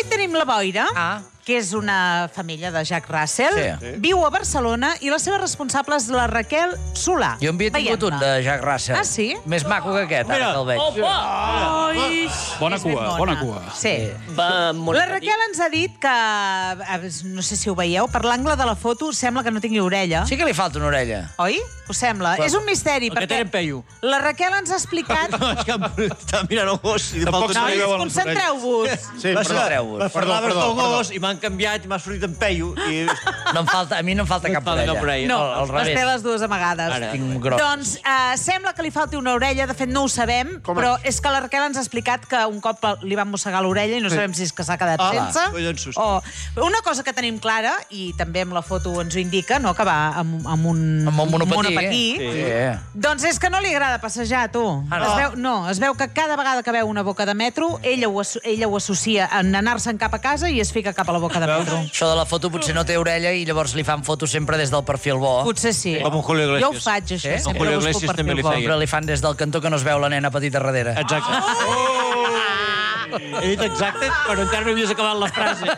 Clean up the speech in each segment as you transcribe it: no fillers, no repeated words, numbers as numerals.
Avui tenim la Boira, que és una família de Jack Russell. Viu a Barcelona i la seva responsable és la Raquel Solà. Jo en havia tingut un de Jack Russell. Ah, sí? Més maco que aquest, ara que el veig. Bona cua, bona cua. Sí. La Raquel ens ha dit que, no sé si ho veieu, per l'angle de la foto sembla que no tingui orella. Sí que li falta una orella. Oi? Us sembla? És un misteri, perquè la Raquel ens ha explicat... Està mirant el gos i de falta... Nois, concentreu-vos. Sí, Concentreu-vos. parlaves del gos i m'han canviat i m'ha sortit en peio. A mi no em falta cap orella. No, al les té revés. les dues amagades. Tinc un gros. Doncs sembla que li falti una orella, de fet no ho sabem, però és que la Raquel ens ha explicat que un cop li van mossegar l'orella i no sabem si és que s'ha quedat sense. Una cosa que tenim clara, i també amb la foto ens ho indica, no, que va amb un monopatí, doncs és que no li agrada passejar, tu. Es veu que cada vegada que veu una boca de metro, ella ho associa a anar-se'n cap a casa i es fica cap a la boca de metro. Això de la foto potser no té orella i llavors li fan fotos sempre des del perfil bo. Potser sí. Com un Julio Iglesias. Jo ho faig, això. Com Julio Iglesias també li feia. Sempre li fan des del cantó que no es veu la nena petita darrere. Exacte. He dit exacte, però encara no havies acabat la frase.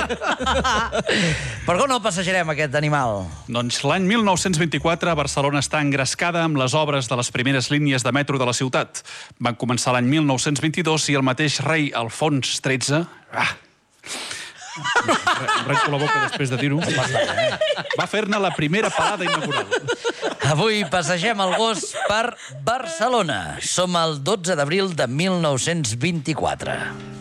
Per què no passejarem aquest animal? Doncs l'any 1924 Barcelona està engrescada amb les obres de les primeres línies de metro de la ciutat. Van començar l'any 1922 i el mateix rei Alfons XIII... Em renco la boca després de dir-ho. Va fer-ne la primera parada inaugural. Avui passegem el gos per Barcelona. Som el 12 d'abril de 1924.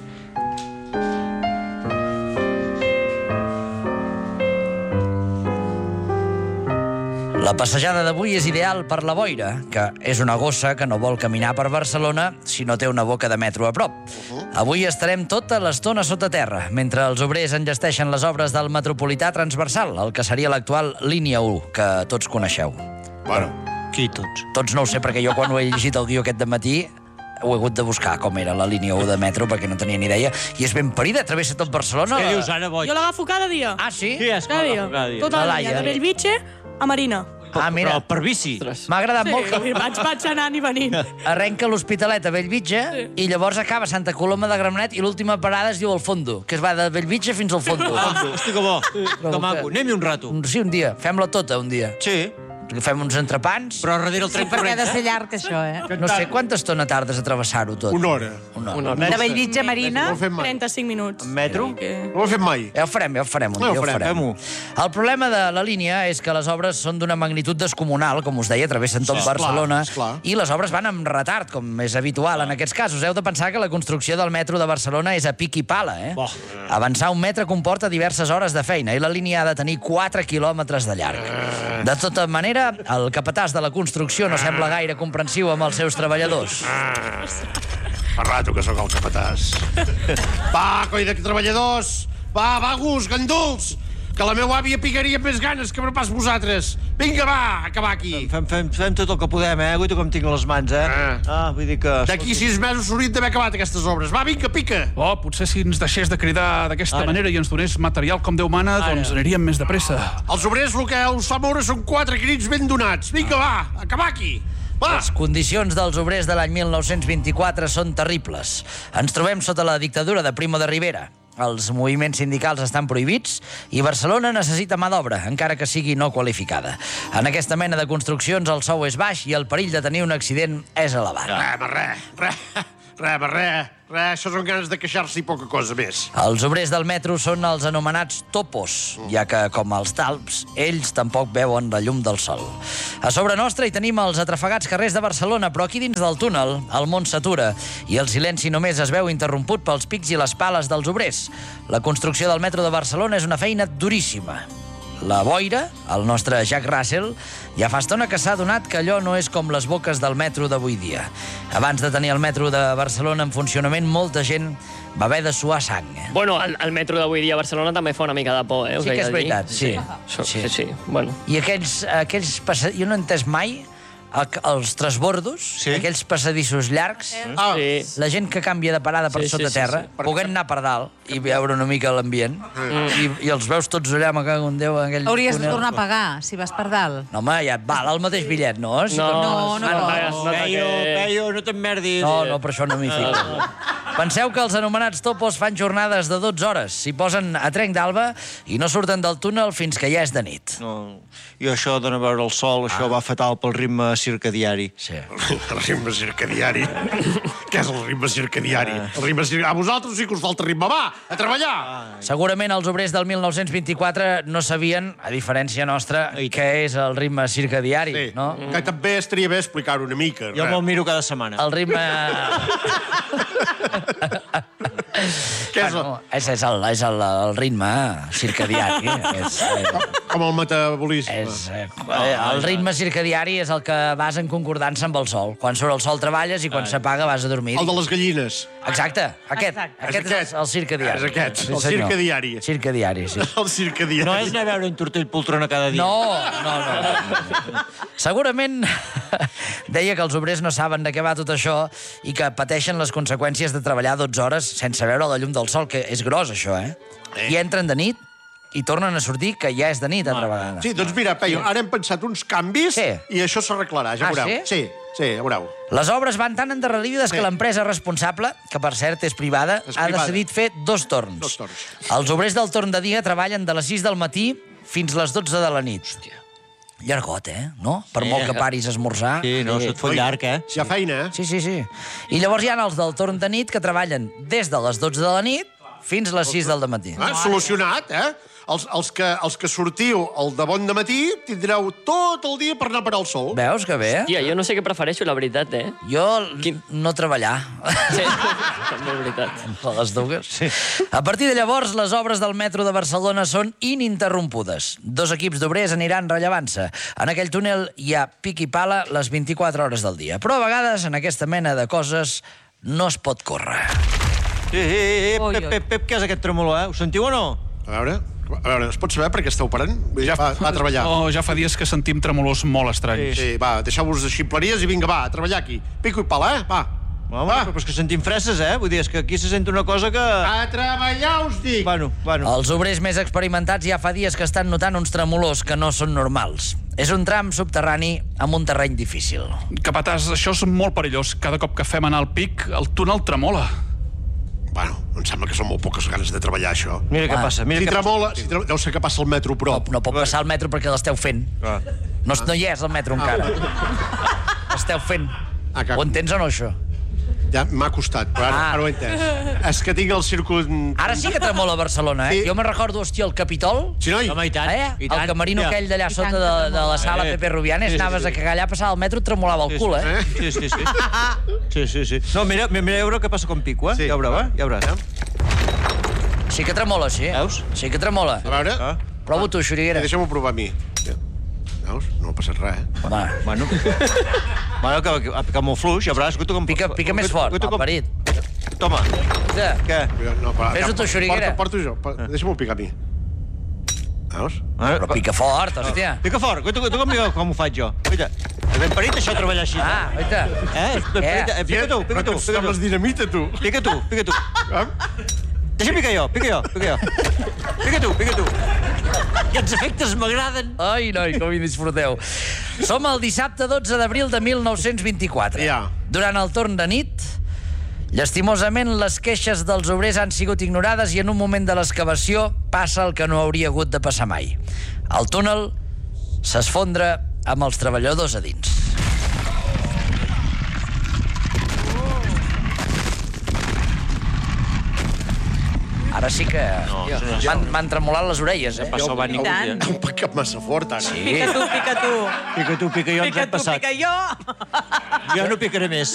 La passejada d'avui és ideal per la Boira, que és una gossa que no vol caminar per Barcelona si no té una boca de metro a prop. Avui estarem tota l'estona sota terra, mentre els obrers enllesteixen les obres del metropolità transversal, el que seria l'actual línia 1, que tots coneixeu. Bueno, qui tots? Tots no ho sé, perquè jo quan ho he llegit el guió aquest dematí ho he hagut de buscar com era la línia 1 de metro, perquè no tenia ni idea, i és ben parida, travessa tot Barcelona. Què dius ara, boig? Jo l'agafo cada dia. Ah, sí? Qui és que Cada l'agafa cada dia. dia? Tota la Laia. línia, de Bellvitge a Marina. Ah, mira, Però per bici. m'ha agradat molt que Vaig anant i venint. arrenca l'Hospitalet a Bellvitge i llavors acaba a Santa Coloma de Gramenet i l'última parada es diu el Fondo, que es va de Bellvitge fins al Fondo. Hosti, que bo. Que maco. Anem-hi un rato. Sí, un dia. Fem-la tota, un dia. Sí. Fem uns entrepans. Però darrere el tren Perquè ha de ser llarg, això, No sé quanta estona tardes a travessar-ho tot. Una hora. De Bellvitge a Marina... No ho fem mai. 35 minuts. En metro? No ho hem fet mai. Ja ho farem, un dia ho farem. fem-ho. El problema de la línia és que les obres són d'una magnitud descomunal, com us deia, travessen tot Barcelona, esclar. i les obres van amb retard, com és habitual en aquests casos. Heu de pensar que la construcció del metro de Barcelona és a pic i pala, Avançar un metre comporta diverses hores de feina, i la línia ha de tenir 4 quilòmetres de llarg. De tota manera, el capatàs de la construcció no sembla gaire comprensiu amb els seus treballadors. Fa rato que sóc el capatàs. Va, coi de treballadors! Va, vagos, ganduls! Que la meva àvia picaria amb més ganes que no pas vosaltres. Vinga, va, acabar aquí. Fem tot el que podem, Guaito, com tinc les mans, vull dir que... D'aquí 6 mesos s'haurien d'haver acabat aquestes obres. Va, vinga, pica! Oh, potser si ens deixés de cridar d'aquesta manera i ens donés material com Déu mana, doncs aniríem més de pressa. Els obrers el que us fa moure són 4 crits ben donats. Vinga, va, acabar aquí. Va! Les condicions dels obrers de l'any 1924 són terribles. Ens trobem sota la dictadura de Primo de Rivera. Els moviments sindicals estan prohibits i Barcelona necessita mà d'obra, encara que sigui no qualificada. En aquesta mena de construccions el sou és baix i el perill de tenir un accident és elevat. Res. Això són ganes de queixar-se i poca cosa més. Els obrers del metro són els anomenats topos, ja que, com els talps, ells tampoc veuen la llum del sol. A sobre nostra hi tenim els atrafegats carrers de Barcelona, però aquí dins del túnel el món s'atura i el silenci només es veu interromput pels pics i les pales dels obrers. La construcció del metro de Barcelona és una feina duríssima. La Boira, el nostre Jack Russell, ja fa estona que s'ha adonat que allò no és com les boques del metro d'avui dia. Abans de tenir el metro de Barcelona en funcionament, molta gent va haver de suar sang. Bueno, el metro d'avui dia a Barcelona també fa una mica de por, Sí que és veritat, sí. Sí. Bueno. I aquells passatgers... Jo no he entès mai els transbordos, aquells passadissos llargs, la gent que canvia de parada per sota terra, puguem anar per dalt i veure una mica l'ambient, i els veus tots allà, me cago en Déu, en aquell túnel. Hauries de tornar a pagar, si vas per dalt. No, home, ja et val el mateix bitllet, no? Peio, no t'emmerdis. No, per això no m'hi fico. Penseu que els anomenats topos fan jornades de 12 hores. S'hi posen a trenc d'alba i no surten del túnel fins que ja és de nit. No, i això de no veure el sol, això va fatal pel ritme circadiari. Sí. El ritme circadiari. Què és el ritme circadiari? A vosaltres sí que us falta ritme. Va, a treballar! Segurament els obrers del 1924 no sabien, a diferència nostra, què és el ritme circadiari, no? Que també estaria bé explicar-ho una mica. Jo me'l miro cada setmana. El ritme... Què és és el ritme circadiari. Com el metabolisme. El ritme circadiari és el que vas en concordança amb el sol. Quan surt el sol treballes i quan s'apaga vas a dormir. El de les gallines. Exacte, aquest és el circadiari. És aquest, el circadiari. Circadiari, sí. El circadiari. No és anar a veure un tortell poltrona cada dia. No. Segurament deia que els obrers no saben de què va tot això i que pateixen les conseqüències de treballar 12 hores sense veure la llum del sol, que és gros, això, I entren de nit i tornen a sortir, que ja és de nit, altra vegada. Sí, doncs mira, Peyu, ara hem pensat uns canvis i això s'arreglarà, ja veureu. Sí, ja veureu. Les obres van tan endarrerides que l'empresa responsable, que per cert és privada, ha decidit fer 2 torns. Els obrers del torn de dia treballen de les 6 del matí fins les 12 de la nit. Hòstia. Llargot, no? Per molt que paris a esmorzar. Sí, no, se't fot llarg, Hi ha feina, Sí. I llavors hi ha els del torn de nit que treballen des de les 12 de la nit fins a les 6 del matí. Solucionat, Els que sortiu el de bon dematí tindreu tot el dia per anar per al sol. Veus que bé? Hòstia, jo no sé què prefereixo, la veritat, Jo no treballar. Sí, també és veritat. Les dues. A partir de llavors, les obres del metro de Barcelona són ininterrompudes. 2 equips d'obrers aniran rellevant-se. En aquell túnel hi ha pic i pala les 24 hores del dia. Però a vegades, en aquesta mena de coses, no es pot córrer. Pep, què és aquest tremolor, Ho sentiu o no? A veure, es pot saber per què esteu parant? Ja va a treballar. Ja fa dies que sentim tremolors molt estranys. Sí, va, deixeu-vos de ximpleries i vinga, va, a treballar aquí. Pico i pala, Va. Home, però és que sentim freses, Vull dir, és que aquí se sent una cosa que... A treballar, us dic! Bueno. Els obrers més experimentats ja fa dies que estan notant uns tremolors que no són normals. És un tram subterrani amb un terreny difícil. Capatàs, això és molt perillós. Cada cop que fem anar al pic, el túnel tremola. Bueno, em sembla que són molt poques ganes de treballar, això. Mira què passa. Si tremola, deu ser que passa el metro prop. No pot passar el metro perquè l'esteu fent. No hi és el metro encara. L'esteu fent. Ho entens o no, això? Ja m'ha costat, però ara ho he entès. És que tinc el circuit... Ara sí que tremola a Barcelona, Jo me'n recordo, hòstia, el Capitol. Sí, noi? Home, i tant. El camerino aquell d'allà sota de la sala Pepe Rubianes, anaves a cagar allà, passava el metro, et tremolava el cul, Sí. No, mira, a veure què passa com pico, Ja ho veuràs. Sí que tremola, sí. Veus? Sí que tremola. A veure... Prova-ho tu, Xuriguera. Deixa'm-ho provar a mi. Veus? No ha passat res, Bueno, que m'ho fluix, ja veuràs. Pica més fort, malparit. Toma. Què? Fes-ho tu, Xuriguera. Porto jo. Deixa'm-ho picar a mi. Veus? Però pica fort, hòstia. Pica fort. Tu com ho faig jo. Guaita, és ben parit això, treballar així. Guaita. Pica tu. Sembles dinamita, tu. Pica tu. Deixa picar jo. Pica tu. Aquests efectes m'agraden. Ai, noi, com hi disfruteu. Som el dissabte 12 d'abril de 1924. Durant el torn de nit, llastimosament, les queixes dels obrers han sigut ignorades i en un moment de l'excavació passa el que no hauria hagut de passar mai. El túnel s'esfondra amb els treballadors a dins. Ara sí que m'han tremolat les orelles, Passó va ningú. Un picat massa fort, ara. Pica tu. Pica jo, ens hem passat. Pica jo. Jo no picaré més.